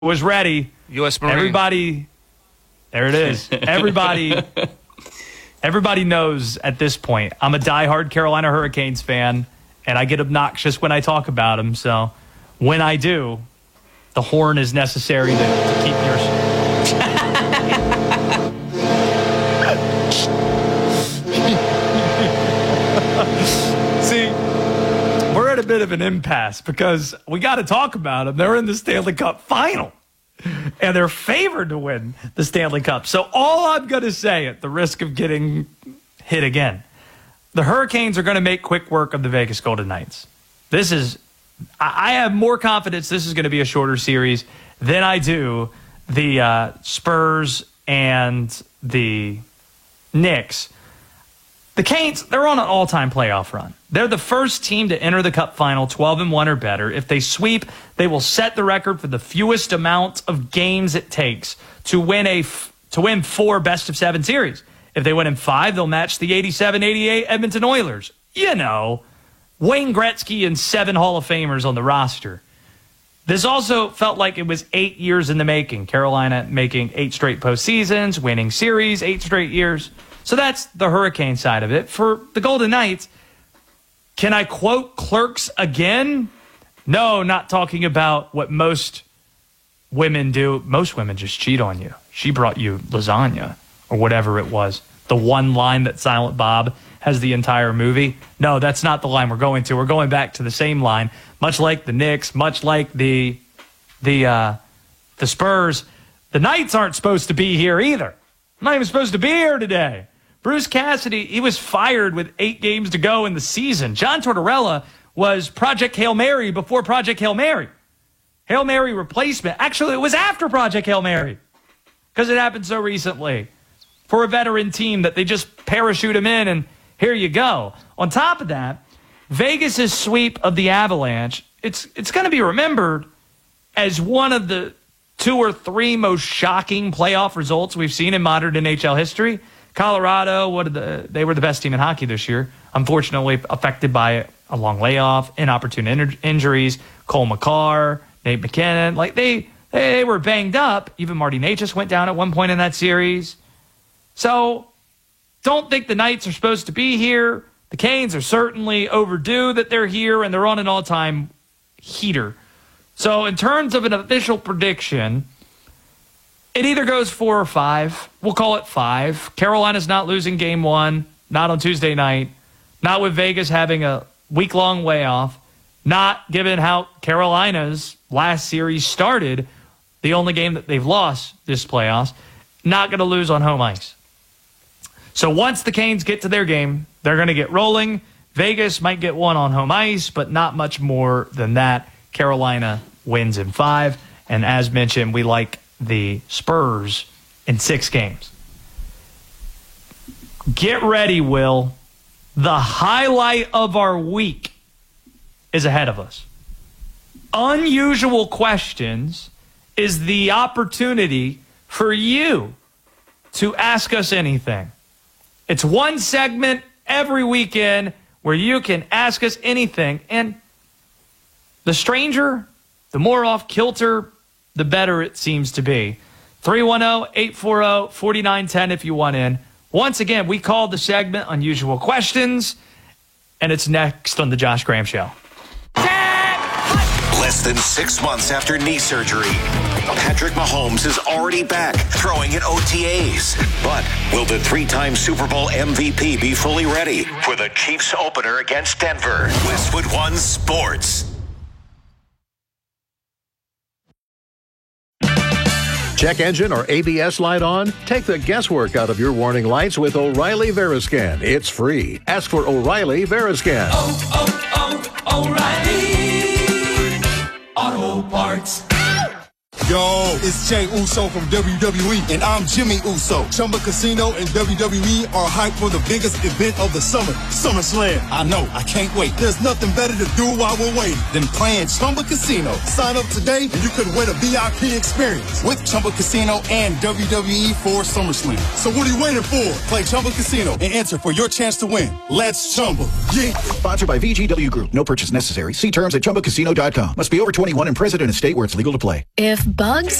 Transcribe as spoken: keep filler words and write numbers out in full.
was ready. U S Marine. Everybody, there it is. Everybody, everybody knows at this point I'm a diehard Carolina Hurricanes fan, and I get obnoxious when I talk about them. So when I do, the horn is necessary to, to keep your. See, we're at a bit of an impasse because we got to talk about them. They're in the Stanley Cup final, and they're favored to win the Stanley Cup. So all I'm going to say, at the risk of getting hit again, the Hurricanes are going to make quick work of the Vegas Golden Knights. This is, I have more confidence this is going to be a shorter series than I do the uh, Spurs and the Knicks. The Canes, they're on an all-time playoff run. They're the first team to enter the Cup final twelve and one or better. If they sweep, they will set the record for the fewest amount of games it takes to win a to win four best-of-seven series. If they win in five, they'll match the eighty-seven eighty-eight Edmonton Oilers. You know, Wayne Gretzky and seven Hall of Famers on the roster. This also felt like it was eight years in the making. Carolina making eight straight postseasons, winning series eight straight years. So that's the Hurricane side of it. For the Golden Knights, can I quote Clerks again? No, not talking about what most women do. Most women just cheat on you. She brought you lasagna or whatever it was. The one line that Silent Bob has the entire movie. No, that's not the line we're going to. We're going back to the same line, much like the Knicks, much like the the uh, the Spurs. The Knights aren't supposed to be here either. I'm not even supposed to be here today. Bruce Cassidy, he was fired with eight games to go in the season. John Tortorella was Project Hail Mary before Project Hail Mary. Hail Mary replacement. Actually, it was after Project Hail Mary because it happened so recently for a veteran team that they just parachute him in and here you go. On top of that, Vegas' sweep of the Avalanche, it's, it's going to be remembered as one of the two or three most shocking playoff results we've seen in modern N H L history. Colorado, what are the, they were the best team in hockey this year. Unfortunately, affected by a long layoff, inopportune in- injuries. Cole McCarr, Nate McKinnon, like they they were banged up. Even Marty Necas went down at one point in that series. So don't think the Knights are supposed to be here. The Canes are certainly overdue that they're here, and they're on an all-time heater. So in terms of an official prediction, it either goes four or five. We'll call it five. Carolina's not losing game one, not on Tuesday night, not with Vegas having a week-long layoff, not given how Carolina's last series started, the only game that they've lost this playoffs, not going to lose on home ice. So once the Canes get to their game, they're going to get rolling. Vegas might get one on home ice, but not much more than that. Carolina wins in five. And as mentioned, we like the Spurs in six games. Get ready, Will. The highlight of our week is ahead of us. Unusual Questions is the opportunity for you to ask us anything. It's one segment every weekend where you can ask us anything. And the stranger, the more off kilter, the better it seems to be. three one zero, eight four zero, four nine one zero if you want in. Once again, we called the segment Unusual Questions, and it's next on The Josh Graham Show. Less than six months after knee surgery, Patrick Mahomes is already back throwing at O T As. But will the three-time Super Bowl M V P be fully ready for the Chiefs opener against Denver? Westwood One Sports. Check engine or A B S light on? Take the guesswork out of your warning lights with O'Reilly Veriscan. It's free. Ask for O'Reilly Veriscan. Oh, oh, oh, O'Reilly Auto Parts. Yo, it's Jay Uso from W W E, and I'm Jimmy Uso. Chumba Casino and W W E are hyped for the biggest event of the summer, SummerSlam. I know, I can't wait. There's nothing better to do while we're waiting than playing Chumba Casino. Sign up today, and you could win a V I P experience with Chumba Casino and W W E for SummerSlam. So what are you waiting for? Play Chumba Casino and enter for your chance to win. Let's Chumba. Yeah. Sponsored by V G W Group. No purchase necessary. See terms at Chumba Casino dot com. Must be over twenty-one and present in a state where it's legal to play. If bugs,